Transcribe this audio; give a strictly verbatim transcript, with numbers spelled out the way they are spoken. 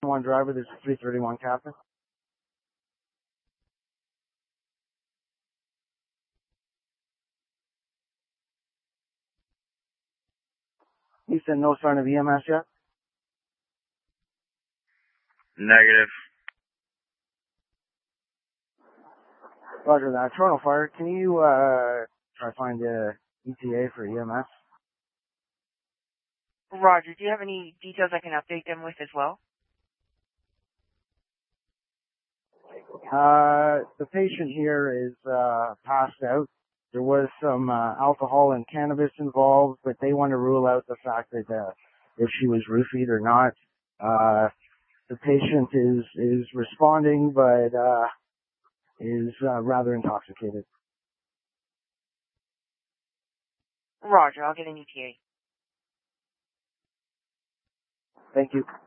one driver, this is three thirty-one Captain. You said no sign of E M S yet? Negative. Roger that. Toronto Fire, can you uh, try to find the E T A for E M S? Roger. Do you have any details I can update them with as well? Uh, the patient here is uh, passed out. There was some uh, alcohol and cannabis involved, but they want to rule out the fact that uh, if she was roofied or not. Uh, the patient is is responding, but uh, is uh, rather intoxicated. Roger. I'll get an E T A. Thank you.